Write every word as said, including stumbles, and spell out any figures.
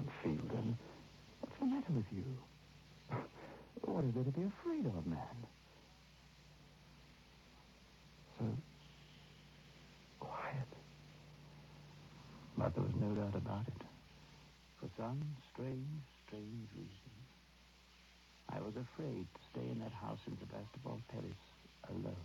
on, Fielden. What's the matter with you? What is there to be afraid of, man? So quiet. But there was no doubt about it. For some strange, strange reason, I was afraid to stay in that house in Sebastopol Terrace alone.